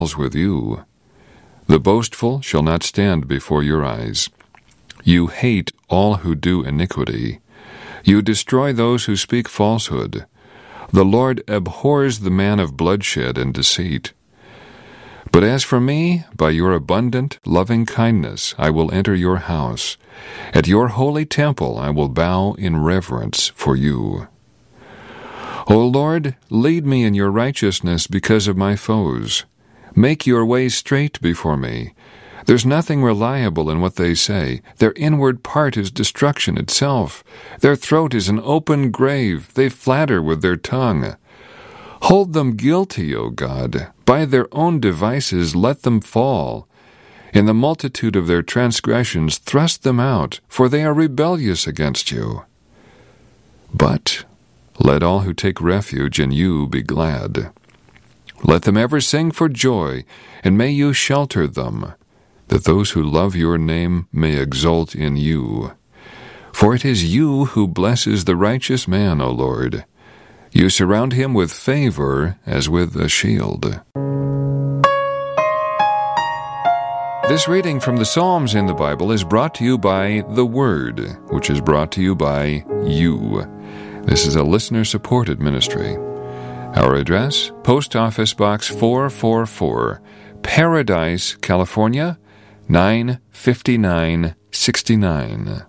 with you. The boastful shall not stand before your eyes. You hate all who do iniquity. You destroy those who speak falsehood. The Lord abhors the man of bloodshed and deceit. But as for me, by your abundant loving kindness I will enter your house. At your holy temple I will bow in reverence for you. O Lord, lead me in your righteousness because of my foes. Make your way straight before me. There's nothing reliable in what they say. Their inward part is destruction itself. Their throat is an open grave. They flatter with their tongue. Hold them guilty, O God. By their own devices let them fall. In the multitude of their transgressions thrust them out, for they are rebellious against you. But let all who take refuge in you be glad. Let them ever sing for joy, and may you shelter them, that those who love your name may exult in you. For it is you who blesses the righteous man, O Lord. You surround him with favor as with a shield. This reading from the Psalms in the Bible is brought to you by The Word, which is brought to you by you. This is a listener-supported ministry. Our address, Post Office Box 444, Paradise, California, 95969.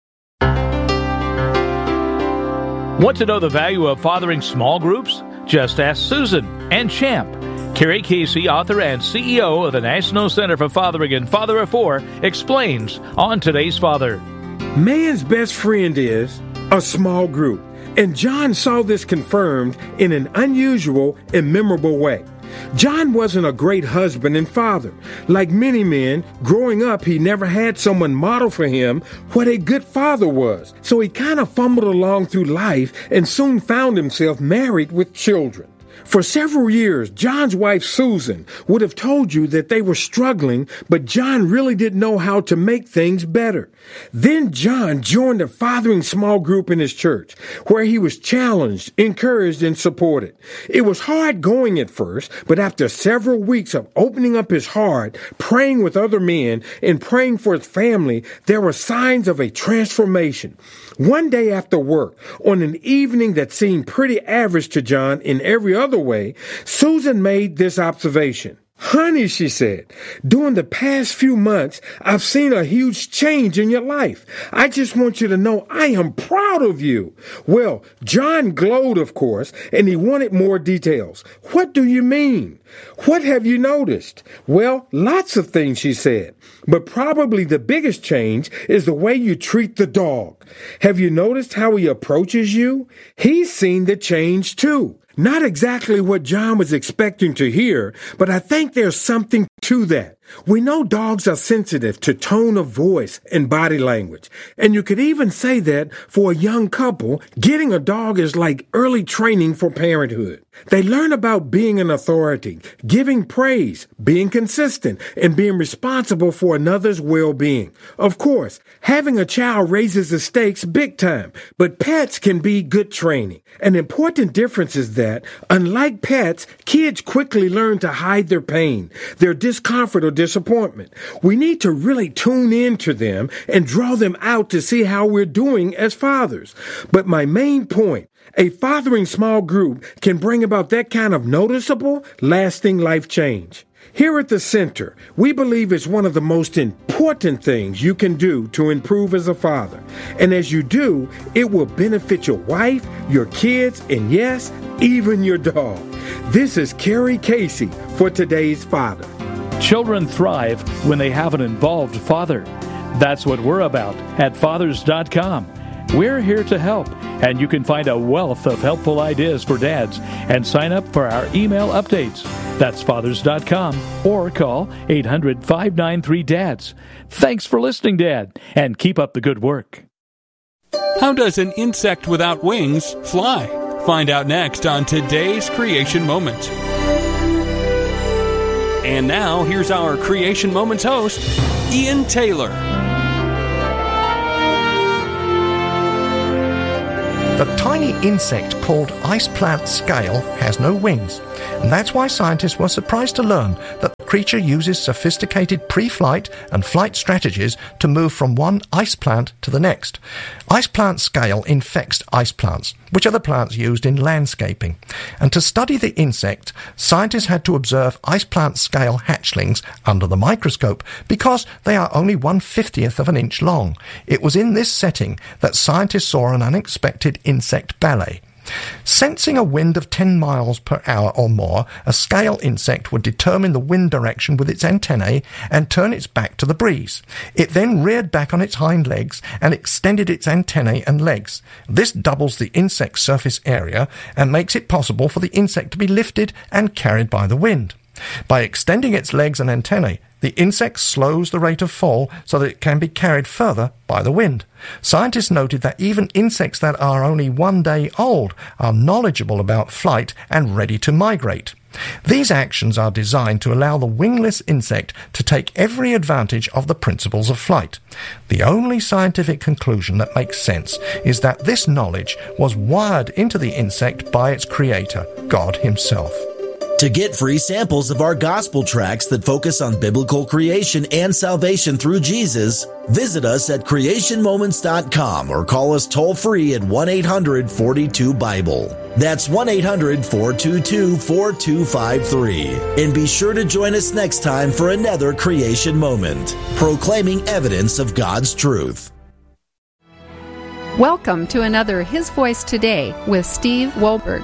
Want to know the value of fathering small groups? Just ask Susan and Champ. Carrie Casey, author and CEO of the National Center for Fathering and Father of Four, explains on Today's Father. Man's best friend is a small group, and John saw this confirmed in an unusual and memorable way. John wasn't a great husband and father. Like many men, growing up, he never had someone model for him what a good father was. So he kind of fumbled along through life and soon found himself married with children. For several years, John's wife, Susan, would have told you that they were struggling, but John really didn't know how to make things better. Then John joined a fathering small group in his church, where he was challenged, encouraged, and supported. It was hard going at first, but after several weeks of opening up his heart, praying with other men, and praying for his family, there were signs of a transformation. One day after work, on an evening that seemed pretty average to John in every other way, Susan made this observation. "Honey," she said, "during the past few months, I've seen a huge change in your life. I just want you to know I am proud of you." Well, John glowed, of course, and he wanted more details. "What do you mean? What have you noticed?" "Well, lots of things," she said, "but probably the biggest change is the way you treat the dog. Have you noticed how he approaches you? He's seen the change too." Not exactly what John was expecting to hear, but I think there's something to that. We know dogs are sensitive to tone of voice and body language. And you could even say that for a young couple, getting a dog is like early training for parenthood. They learn about being an authority, giving praise, being consistent, and being responsible for another's well-being. Of course, having a child raises the stakes big time, but pets can be good training. An important difference is that, unlike pets, kids quickly learn to hide their pain, their discomfort or disappointment. We need to really tune in to them and draw them out to see how we're doing as fathers. But my main point, a fathering small group can bring about that kind of noticeable, lasting life change. Here at the Center, we believe it's one of the most important things you can do to improve as a father. And as you do, it will benefit your wife, your kids, and yes, even your dog. This is Carrie Casey for Today's Father. Children thrive when they have an involved father. That's what we're about at Fathers.com. We're here to help, and you can find a wealth of helpful ideas for dads and sign up for our email updates. That's Fathers.com or call 800-593-DADS. Thanks for listening, Dad, and keep up the good work. How does an insect without wings fly? Find out next on Today's Creation Moment. And now, here's our Creation Moments host, Ian Taylor. The tiny insect called ice plant scale has no wings, and that's why scientists were surprised to learn that the creature uses sophisticated pre-flight and flight strategies to move from one ice plant to the next. Ice plant scale infects ice plants, which are the plants used in landscaping. And to study the insect, scientists had to observe ice plant scale hatchlings under the microscope because they are only 1/50th of an inch long. It was in this setting that scientists saw an unexpected insect ballet. Sensing a wind of 10 miles per hour or more, a scale insect would determine the wind direction with its antennae and turn its back to the breeze. It then reared back on its hind legs and extended its antennae and legs. This doubles the insect's surface area and makes it possible for the insect to be lifted and carried by the wind. By extending its legs and antennae, the insect slows the rate of fall so that it can be carried further by the wind. Scientists noted that even insects that are only 1 day old are knowledgeable about flight and ready to migrate. These actions are designed to allow the wingless insect to take every advantage of the principles of flight. The only scientific conclusion that makes sense is that this knowledge was wired into the insect by its creator, God Himself. To get free samples of our gospel tracts that focus on biblical creation and salvation through Jesus, visit us at creationmoments.com or call us toll-free at 1-800-42-BIBLE. That's 1-800-422-4253. And be sure to join us next time for another Creation Moment, proclaiming evidence of God's truth. Welcome to another His Voice Today with Steve Wohlberg.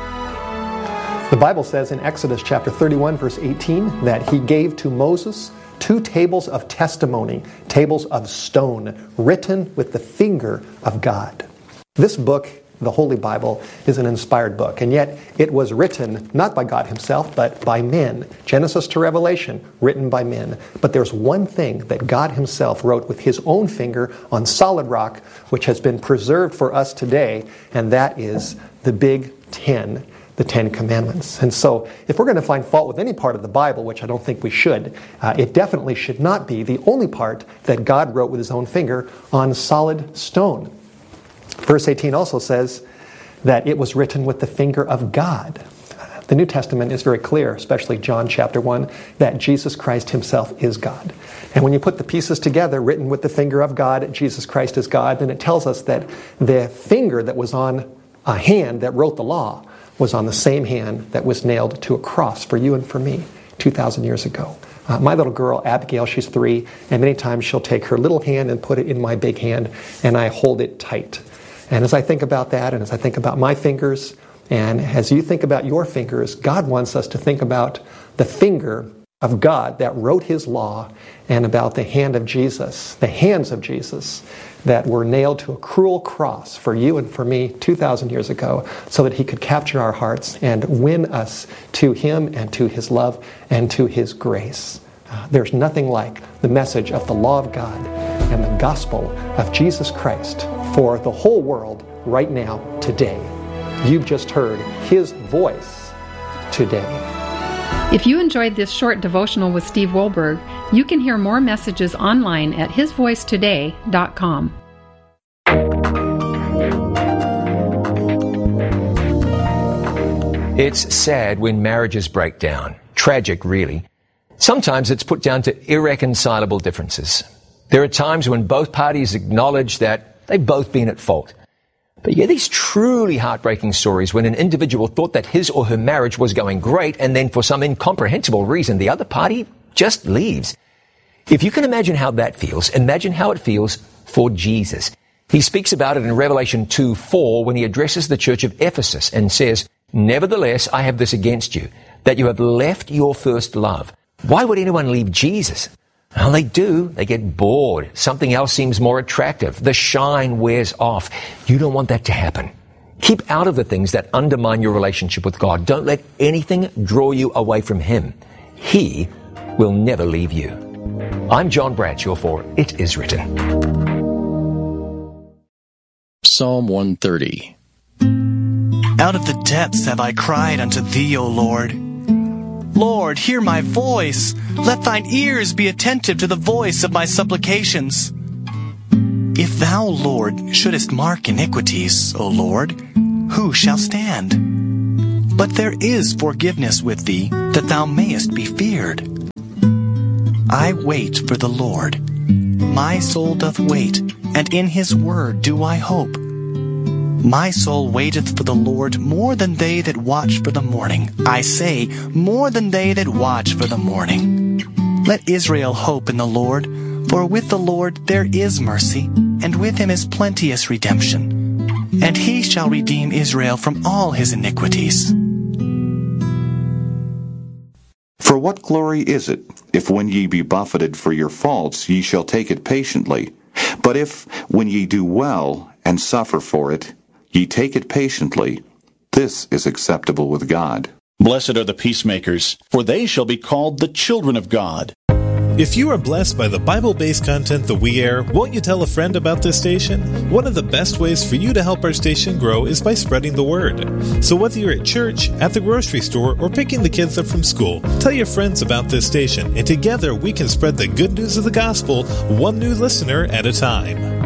The Bible says in Exodus chapter 31, verse 18, that He gave to Moses 2 tables of testimony, tables of stone, written with the finger of God. This book, the Holy Bible, is an inspired book, and yet it was written not by God Himself, but by men. Genesis to Revelation, written by men. But there's one thing that God Himself wrote with His own finger on solid rock, which has been preserved for us today, and that is the Big Ten. The 10 Commandments. And so, if we're going to find fault with any part of the Bible, which I don't think we should, it definitely should not be the only part that God wrote with His own finger on solid stone. Verse 18 also says that it was written with the finger of God. The New Testament is very clear, especially John chapter 1, that Jesus Christ Himself is God. And when you put the pieces together, written with the finger of God, Jesus Christ is God, then it tells us that the finger that was on a hand that wrote the law was on the same hand that was nailed to a cross for you and for me 2,000 years ago. My little girl, Abigail, she's 3, and many times she'll take her little hand and put it in my big hand, and I hold it tight. And as I think about that, and as I think about my fingers, and as you think about your fingers, God wants us to think about the finger of God that wrote His law, and about the hand of Jesus, the hands of Jesus, that were nailed to a cruel cross for you and for me 2,000 years ago, so that He could capture our hearts and win us to Him and to His love and to His grace. There's nothing like the message of the law of God and the gospel of Jesus Christ for the whole world right now, today. You've just heard His voice today. If you enjoyed this short devotional with Steve Wohlberg, you can hear more messages online at hisvoicetoday.com. It's sad when marriages break down. Tragic, really. Sometimes it's put down to irreconcilable differences. There are times when both parties acknowledge that they've both been at fault. But you get these truly heartbreaking stories when an individual thought that his or her marriage was going great, and then for some incomprehensible reason, the other party just leaves. If you can imagine how that feels, imagine how it feels for Jesus. He speaks about it in Revelation 2:4 when He addresses the church of Ephesus and says, "Nevertheless, I have this against you, that you have left your first love." Why would anyone leave Jesus? Well, they do. They get bored. Something else seems more attractive. The shine wears off. You don't want that to happen. Keep out of the things that undermine your relationship with God. Don't let anything draw you away from Him. He will never leave you. I'm John Bradshaw for It Is Written. Psalm 130. Out of the depths have I cried unto Thee, O Lord. Lord, hear my voice. Let Thine ears be attentive to the voice of my supplications. If thou, Lord, shouldest mark iniquities, O Lord, who shall stand? But there is forgiveness with thee, that thou mayest be feared. I wait for the Lord. My soul doth wait, and in his word do I hope. My soul waiteth for the Lord more than they that watch for the morning. I say, more than they that watch for the morning. Let Israel hope in the Lord, for with the Lord there is mercy, and with him is plenteous redemption. And he shall redeem Israel from all his iniquities. For what glory is it, if when ye be buffeted for your faults ye shall take it patiently? But if, when ye do well, and suffer for it, ye take it patiently, this is acceptable with God. Blessed are the peacemakers, for they shall be called the children of God. If you are blessed by the Bible-based content that we air, won't you tell a friend about this station? One of the best ways for you to help our station grow is by spreading the word. So whether you're at church, at the grocery store, or picking the kids up from school, tell your friends about this station, and together we can spread the good news of the gospel, one new listener at a time.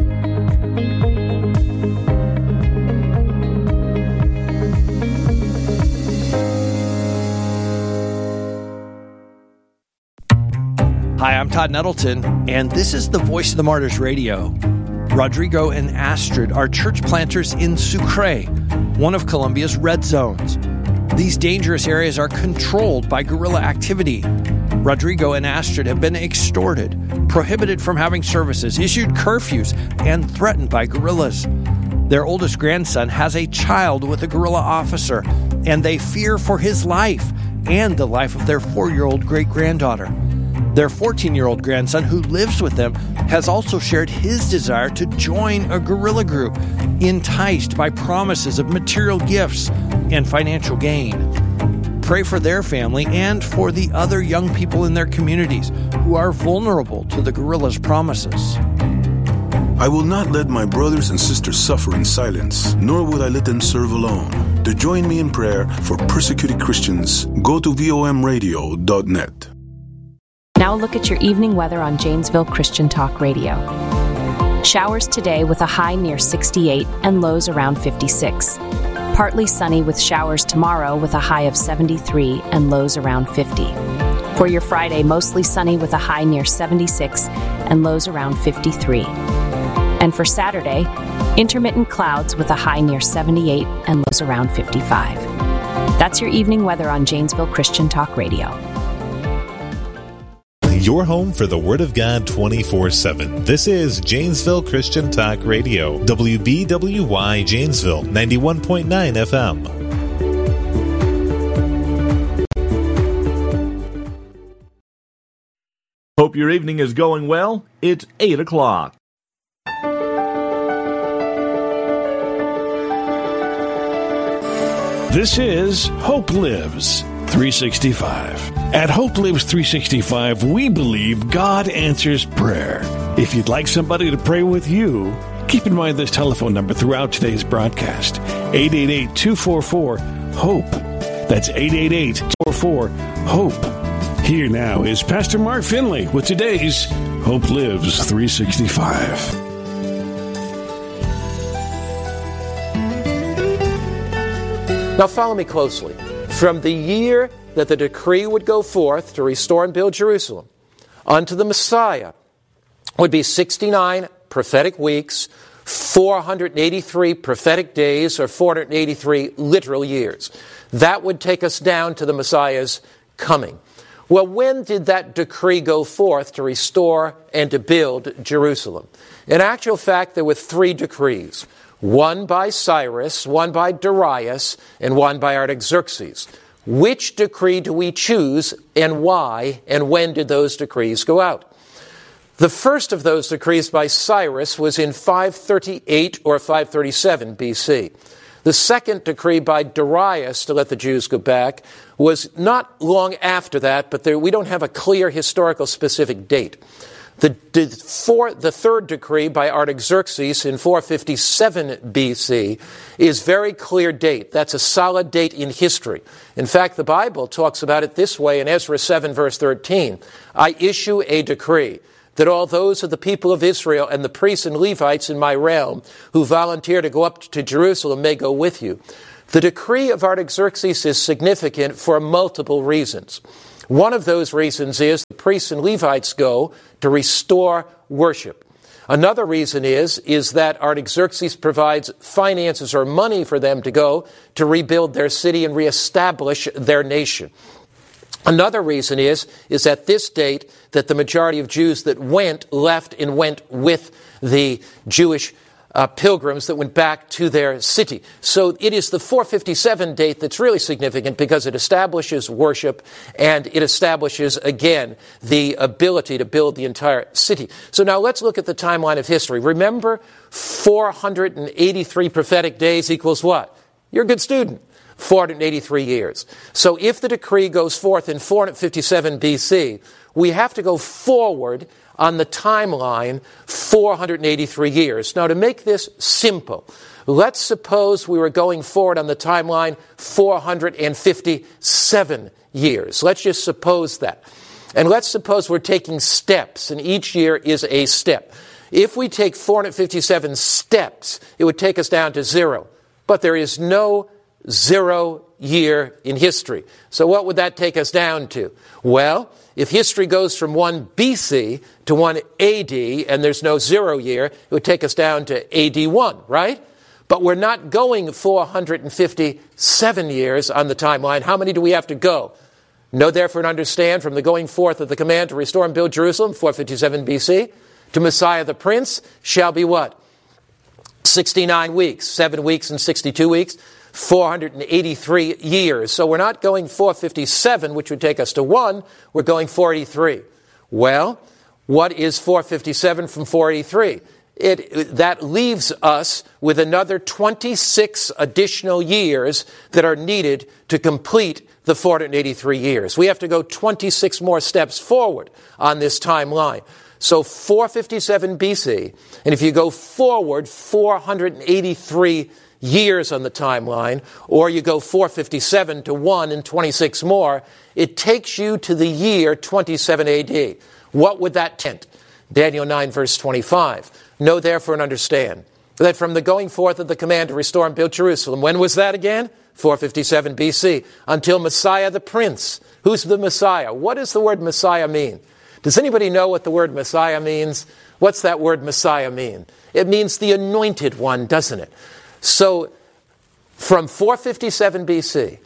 Hi, I'm Todd Nettleton, and this is the Voice of the Martyrs Radio. Rodrigo and Astrid are church planters in Sucre, one of Colombia's red zones. These dangerous areas are controlled by guerrilla activity. Rodrigo and Astrid have been extorted, prohibited from having services, issued curfews, and threatened by guerrillas. Their oldest grandson has a child with a guerrilla officer, and they fear for his life and the life of their 4-year-old great-granddaughter. Their 14-year-old grandson, who lives with them, has also shared his desire to join a guerrilla group, enticed by promises of material gifts and financial gain. Pray for their family and for the other young people in their communities who are vulnerable to the guerrillas' promises. I will not let my brothers and sisters suffer in silence, nor will I let them serve alone. To join me in prayer for persecuted Christians, go to vomradio.net. Now look at your evening weather on Janesville Christian Talk Radio. Showers today with a high near 68 and lows around 56. Partly sunny with showers tomorrow with a high of 73 and lows around 50. For your Friday, mostly sunny with a high near 76 and lows around 53. And for Saturday, intermittent clouds with a high near 78 and lows around 55. That's your evening weather on Janesville Christian Talk Radio. Your home for the Word of God 24/7. This is Janesville Christian Talk Radio, WBWY Janesville, 91.9 FM. Hope your evening is going well. It's 8 o'clock. This is Hope Lives 365. At Hope Lives 365, we believe God answers prayer. If you'd like somebody to pray with you, keep in mind this telephone number throughout today's broadcast, 888-244-HOPE. That's 888-244-HOPE. Here now is Pastor Mark Finley with today's Hope Lives 365. Now follow me closely. From the year that the decree would go forth to restore and build Jerusalem unto the Messiah would be 69 prophetic weeks, 483 prophetic days, or 483 literal years. That would take us down to the Messiah's coming. Well, when did that decree go forth to restore and to build Jerusalem? In actual fact, there were 3 decrees. One by Cyrus, one by Darius, and one by Artaxerxes. Which decree do we choose, and why, and when did those decrees go out? The first of those decrees by Cyrus was in 538 or 537 BC. The second decree by Darius to let the Jews go back was not long after that, but we don't have a clear historical specific date. The third decree by Artaxerxes in 457 BC is very clear date. That's a solid date in history. In fact, the Bible talks about it this way in Ezra 7, verse 13. I issue a decree that all those of the people of Israel and the priests and Levites in my realm who volunteer to go up to Jerusalem may go with you. The decree of Artaxerxes is significant for multiple reasons. One of those reasons is the priests and Levites go to restore worship. Another reason is that Artaxerxes provides finances or money for them to go to rebuild their city and reestablish their nation. Another reason is at this date that the majority of Jews that left and went with the Jewish pilgrims that went back to their city. So it is the 457 date that's really significant because it establishes worship and it establishes, again, the ability to build the entire city. So now let's look at the timeline of history. Remember, 483 prophetic days equals what? You're a good student. 483 years. So if the decree goes forth in 457 BC, we have to go forward on the timeline 483 years. Now, to make this simple, let's suppose we were going forward on the timeline 457 years. Let's just suppose that. And let's suppose we're taking steps, and each year is a step. If we take 457 steps, it would take us down to 0. But there is no 0 year in history. So what would that take us down to? Well, if history goes from 1 BC to 1 AD, and there's no 0 year, it would take us down to AD 1, right? But we're not going 457 years on the timeline. How many do we have to go? Know therefore and understand, from the going forth of the command to restore and build Jerusalem, 457 BC, to Messiah the Prince, shall be what? 69 weeks, 7 weeks and 62 weeks. 483 years. So we're not going 457, which would take us to 1. We're going 483. Well, what is 457 from 483? That leaves us with another 26 additional years that are needed to complete the 483 years. We have to go 26 more steps forward on this timeline. So 457 BC, and if you go forward 483 years on the timeline, or you go 457 to 1 and 26 more, it takes you to the year 27 AD. What would that tent? Daniel 9 verse 25. Know therefore and understand that from the going forth of the command to restore and build Jerusalem, when was that again? 457 BC, until Messiah the Prince. Who's the Messiah? What does the word Messiah mean? Does anybody know what the word Messiah means? What's that word Messiah mean? It means the anointed one, doesn't it? So, from 457 BC,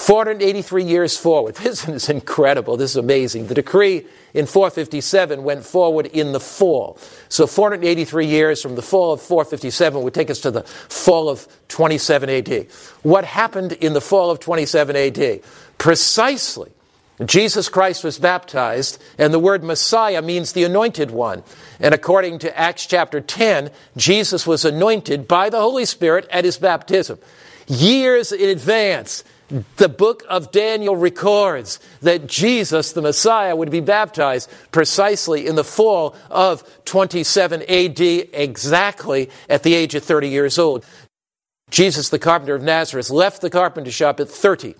483 years forward, this is incredible, this is amazing. The decree in 457 went forward in the fall. So 483 years from the fall of 457 would take us to the fall of 27 AD. What happened in the fall of 27 AD? Precisely, Jesus Christ was baptized, and the word Messiah means the anointed one. And according to Acts chapter 10, Jesus was anointed by the Holy Spirit at his baptism. Years in advance, the book of Daniel records that Jesus, the Messiah, would be baptized precisely in the fall of 27 AD, exactly at the age of 30 years old. Jesus, the carpenter of Nazareth, left the carpenter shop at 30.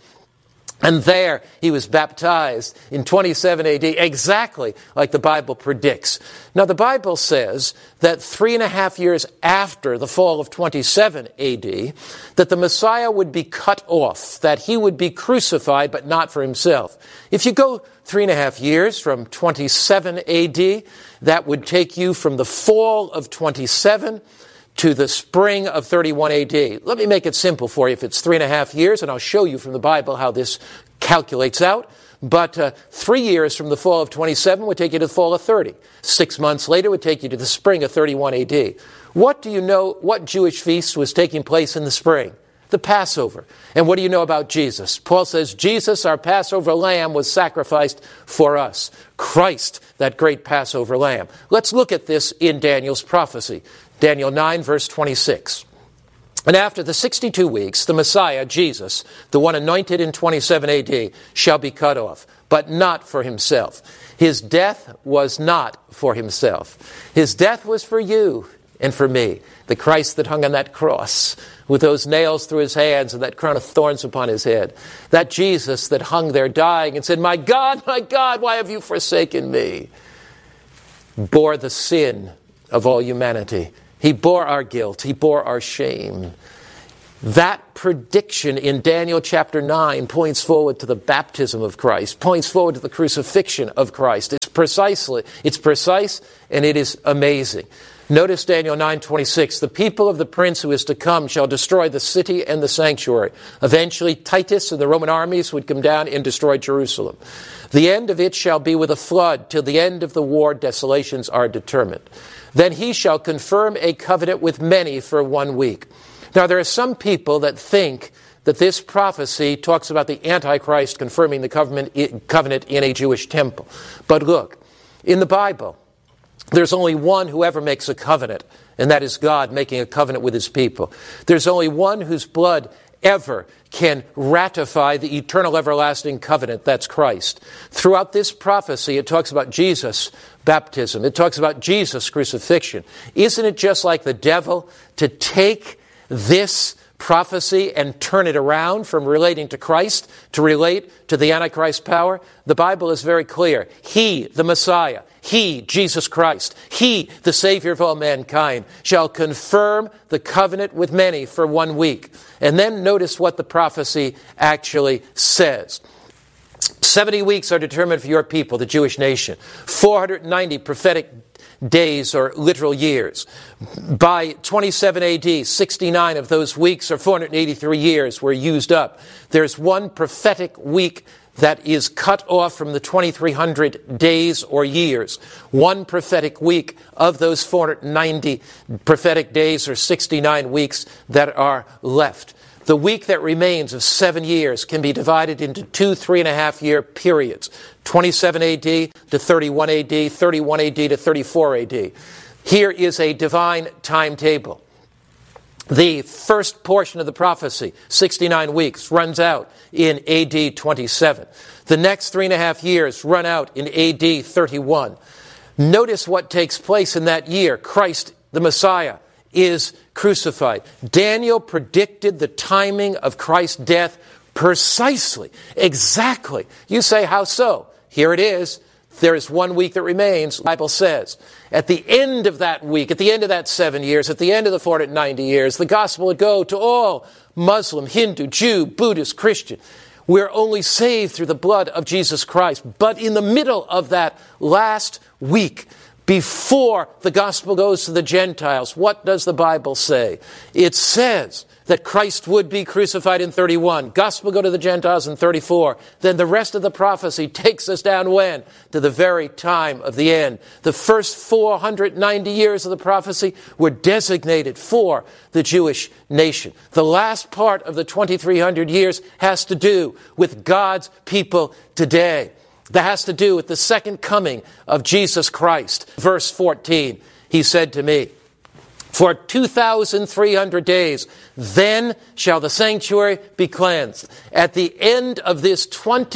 And there he was baptized in 27 AD, exactly like the Bible predicts. Now the Bible says that 3.5 years after the fall of 27 AD, that the Messiah would be cut off, that he would be crucified, but not for himself. If you go 3.5 years from 27 AD, that would take you from the fall of 27 to the spring of 31 AD. Let me make it simple for you. If it's 3.5 years, and I'll show you from the Bible how this calculates out, but 3 years from the fall of 27 would take you to the fall of 30. 6 months later would take you to the spring of 31 AD. What do you know, what Jewish feast was taking place in the spring? The Passover. And what do you know about Jesus? Paul says, Jesus, our Passover lamb, was sacrificed for us. Christ, that great Passover lamb. Let's look at this in Daniel's prophecy. Daniel 9, verse 26. And after the 62 weeks, the Messiah, Jesus, the one anointed in 27 AD, shall be cut off, but not for himself. His death was not for himself. His death was for you and for me. The Christ that hung on that cross with those nails through his hands and that crown of thorns upon his head. That Jesus that hung there dying and said, my God, why have you forsaken me? bore the sin of all humanity. He bore our guilt. He bore our shame. That prediction in Daniel chapter 9 points forward to the baptism of Christ, points forward to the crucifixion of Christ. It's precise, and it is amazing. Notice Daniel 9:26, the people of the prince who is to come shall destroy the city and the sanctuary. Eventually, Titus and the Roman armies would come down and destroy Jerusalem. The end of it shall be with a flood. Till the end of the war, desolations are determined. Then he shall confirm a covenant with many for 1 week. Now, there are some people that think that this prophecy talks about the Antichrist confirming the covenant in a Jewish temple. But look, in the Bible, there's only one who ever makes a covenant, and that is God making a covenant with his people. There's only one whose blood ever can ratify the eternal everlasting covenant. That's Christ. Throughout this prophecy, it talks about Jesus' baptism. It talks about Jesus' crucifixion. Isn't it just like the devil to take this prophecy and turn it around from relating to Christ to relate to the Antichrist power? The Bible is very clear. He, the Messiah, he, Jesus Christ, he, the Savior of all mankind, shall confirm the covenant with many for 1 week. And then notice what the prophecy actually says. 70 weeks are determined for your people, the Jewish nation. 490 prophetic days or literal years. By 27 AD, 69 of those weeks or 483 years were used up. There's one prophetic week that is cut off from the 2,300 days or years. One prophetic week of those 490 prophetic days or 69 weeks that are left. The week that remains of 7 years can be divided into 2 3.5-year periods. 27 AD to 31 AD, 31 AD to 34 AD. Here is a divine timetable. The first portion of the prophecy, 69 weeks, runs out in AD 27. The next 3.5 years run out in AD 31. Notice what takes place in that year. Christ, the Messiah, is crucified. Daniel predicted the timing of Christ's death precisely, exactly. You say, how so? Here it is. There is 1 week that remains, the Bible says. At the end of that week, at the end of that 7 years, at the end of the 490 years, the gospel would go to all Muslim, Hindu, Jew, Buddhist, Christian. We're only saved through the blood of Jesus Christ. But in the middle of that last week, before the gospel goes to the Gentiles, what does the Bible say? It says that Christ would be crucified in 31. Gospel go to the Gentiles in 34. Then the rest of the prophecy takes us down when? To the very time of the end. The first 490 years of the prophecy were designated for the Jewish nation. The last part of the 2,300 years has to do with God's people today. That has to do with the second coming of Jesus Christ. Verse 14, he said to me, for 2,300 days, then shall the sanctuary be cleansed. At the end of this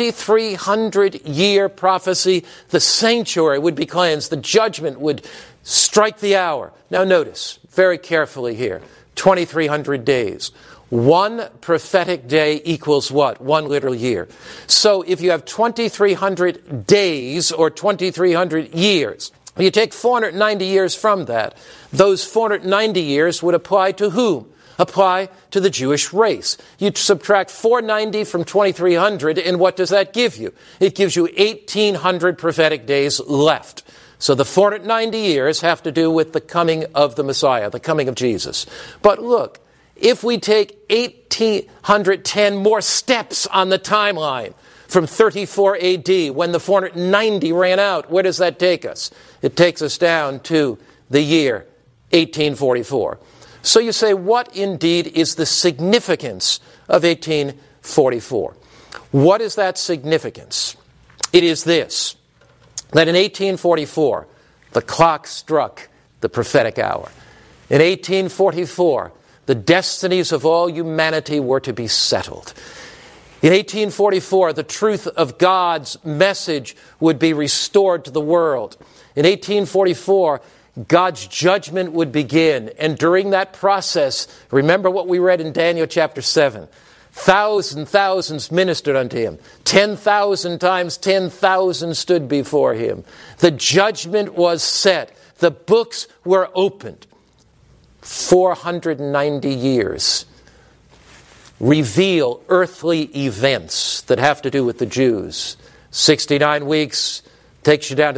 2,300-year prophecy, the sanctuary would be cleansed. The judgment would strike the hour. Now notice, very carefully here, 2,300 days. One prophetic day equals what? 1 literal year. So if you have 2,300 days or 2,300 years, you take 490 years from that. Those 490 years would apply to whom? Apply to the Jewish race. You subtract 490 from 2,300, and what does that give you? It gives you 1,800 prophetic days left. So the 490 years have to do with the coming of the Messiah, the coming of Jesus. But look, if we take 1,810 more steps on the timeline from 34 AD, when the 490 ran out, where does that take us? It takes us down to the year 1844. So you say, what indeed is the significance of 1844? What is that significance? It is this, that in 1844, the clock struck the prophetic hour. In 1844, the destinies of all humanity were to be settled. In 1844, the truth of God's message would be restored to the world. In 1844, God's judgment would begin. And during that process, remember what we read in Daniel chapter 7. Thousands ministered unto him. 10,000 times 10,000 stood before him. The judgment was set. The books were opened. 490 years reveal earthly events that have to do with the Jews. 69 weeks takes you down to